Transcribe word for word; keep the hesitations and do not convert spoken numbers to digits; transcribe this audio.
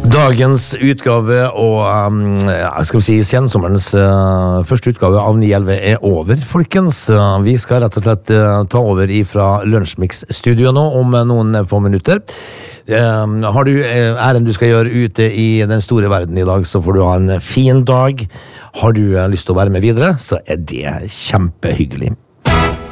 Dagens utgave og um, skal vi si sensommerens uh, første utgave av ni elleve er over, folkens. Uh, vi skal rett og slett uh, ta over ifra Lunsjmix-studio nå om uh, noen få minutter. Uh, har du uh, æren du skal gjøre ute i den store verden i dag, så får du ha en fin dag. Har du uh, lyst til å være med videre, så er det kjempehyggelig.